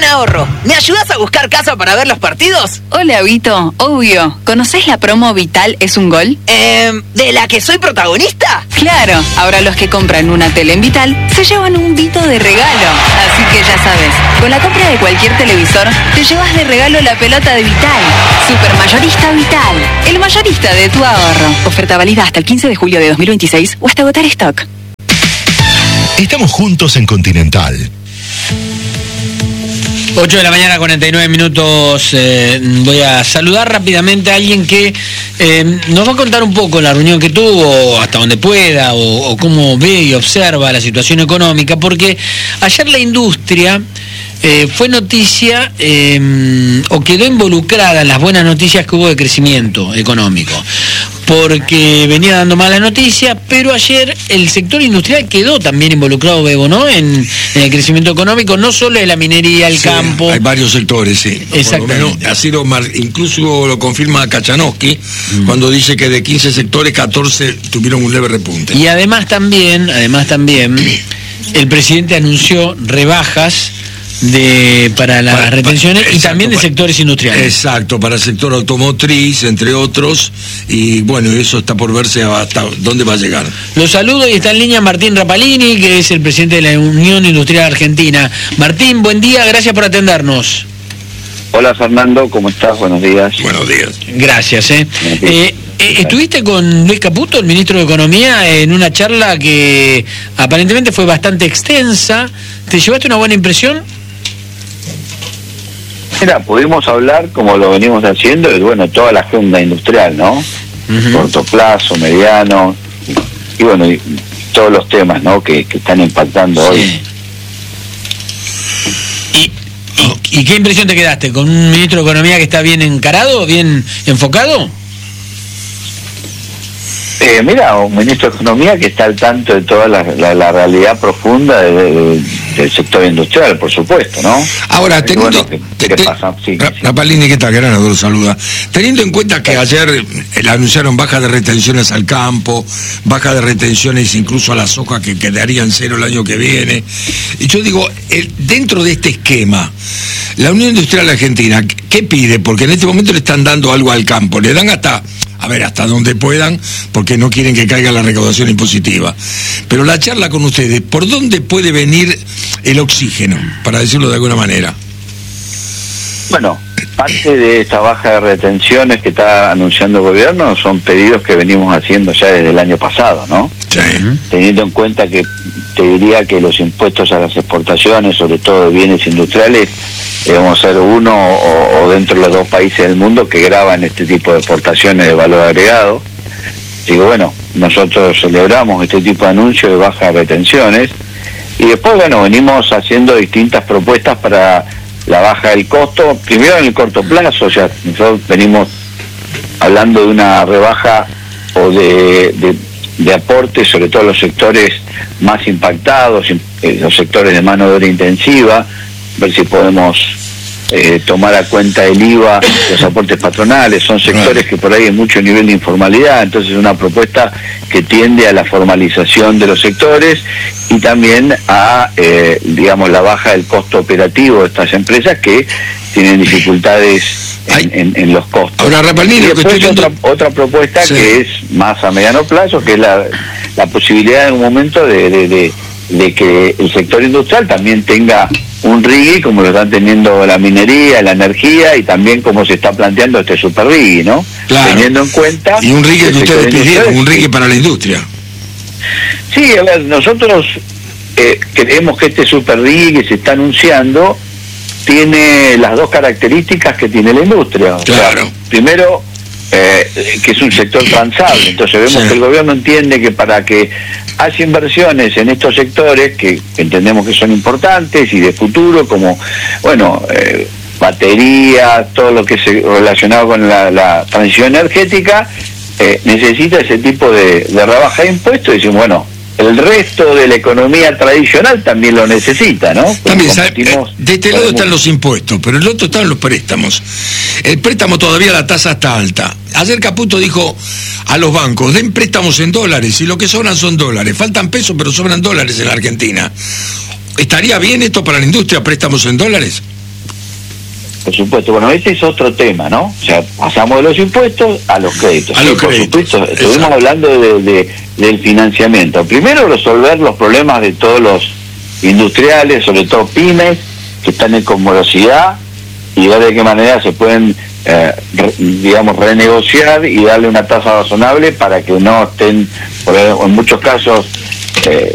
Ahorro. ¿Me ayudas a buscar casa para ver los partidos? Hola, Vito. Obvio. ¿Conocés la promo Vital es un gol? ¿De la que soy protagonista? Claro. Ahora los que compran una tele en Vital se llevan un Vito de regalo. Así que ya sabes, con la compra de cualquier televisor, te llevas de regalo la pelota de Vital. Supermayorista Vital. El mayorista de tu ahorro. Oferta válida hasta el 15 de julio de 2026 o hasta agotar stock. Estamos juntos en Continental. 8 de la mañana, 49 minutos. Voy a saludar rápidamente a alguien que nos va a contar un poco la reunión que tuvo, hasta donde pueda, o cómo ve y observa la situación económica, porque ayer la industria fue noticia o quedó involucrada en las buenas noticias que hubo de crecimiento económico, porque venía dando malas noticias, pero ayer el sector industrial quedó también involucrado, Bebo, ¿no? En el crecimiento económico, no solo de la minería, el campo. Hay varios sectores, sí. Exactamente. Por lo menos ha sido incluso lo confirma Kachanowski, cuando dice que de 15 sectores, 14 tuvieron un leve repunte. Y además también, el presidente anunció rebajas para las retenciones, y exacto, también de sectores industriales. Exacto, para el sector automotriz, entre otros, y bueno, eso está por verse hasta dónde va a llegar. Los saludo y está en línea Martín Rapalini, que es el presidente de la Unión Industrial Argentina. Martín, buen día, gracias por atendernos. Hola Fernando, ¿cómo estás? Buenos días. Buenos días. Gracias. Estuviste con Luis Caputo, el ministro de Economía, en una charla que aparentemente fue bastante extensa. ¿Te llevaste una buena impresión? Mira, pudimos hablar, como lo venimos haciendo, de toda la agenda industrial, ¿no? Corto plazo, mediano, y bueno, y todos los temas, ¿no? Que están impactando hoy. ¿Y qué impresión te quedaste? ¿Con un ministro de Economía que está bien encarado, bien enfocado? Mira, un ministro de Economía que está al tanto de toda la realidad profunda del sector industrial, por supuesto, ¿no? Ahora, teniendo... ¿qué pasa? Sí, Rapalini, ¿qué tal? Granado, lo saluda. Teniendo en cuenta que ayer le anunciaron baja de retenciones al campo, baja de retenciones incluso a la soja, que quedarían cero el año que viene, y yo digo, dentro de este esquema, la Unión Industrial Argentina, ¿qué pide? Porque en este momento le están dando algo al campo, le dan hasta donde puedan, porque no quieren que caiga la recaudación impositiva. Pero la charla con ustedes, ¿por dónde puede venir el oxígeno, para decirlo de alguna manera? Bueno, parte de esta baja de retenciones que está anunciando el gobierno son pedidos que venimos haciendo ya desde el año pasado, ¿no? Sí. Teniendo en cuenta que te diría que los impuestos a las exportaciones, sobre todo de bienes industriales, vamos a ser uno o dentro de los dos países del mundo que graban este tipo de exportaciones de valor agregado. Digo, bueno, nosotros celebramos este tipo de anuncios de baja de retenciones y después, venimos haciendo distintas propuestas para la baja del costo, primero en el corto plazo, ya nosotros venimos hablando de una rebaja o de aporte, sobre todo los sectores más impactados, los sectores de mano de obra intensiva, ver si podemos tomar a cuenta el IVA, los aportes patronales, son sectores que por ahí hay mucho nivel de informalidad, entonces es una propuesta que tiende a la formalización de los sectores y también a, la baja del costo operativo de estas empresas que tienen dificultades en los costos. Ahora, Rapalini, y después otra propuesta que es más a mediano plazo, que es la posibilidad en un momento de que el sector industrial también tenga un RIGI como lo están teniendo la minería, la energía y también como se está planteando este super RIGI, ¿no? Claro. Teniendo en cuenta... Y un RIGI que ustedes pidieron, un RIGI para la industria. Sí, a ver, nosotros creemos que este super RIGI que se está anunciando tiene las dos características que tiene la industria. Claro. O sea, primero, que es un sector transable, entonces vemos que el gobierno entiende que para que haya inversiones en estos sectores que entendemos que son importantes y de futuro, como baterías, todo lo que es relacionado con la transición energética, necesita ese tipo de rebaja de impuestos y decimos, el resto de la economía tradicional también lo necesita, ¿no? También, de este lado están los impuestos, pero el otro están los préstamos. El préstamo todavía la tasa está alta. Ayer Caputo dijo a los bancos, den préstamos en dólares, y lo que sobran son dólares. Faltan pesos, pero sobran dólares en la Argentina. ¿Estaría bien esto para la industria, préstamos en dólares? Por supuesto, bueno, ese es otro tema, ¿no? O sea, pasamos de los impuestos a los créditos. A los por créditos, supuesto, estuvimos hablando del financiamiento. Primero, resolver los problemas de todos los industriales, sobre todo pymes, que están en morosidad, y ver de qué manera se pueden, digamos, renegociar y darle una tasa razonable para que no estén, en muchos casos,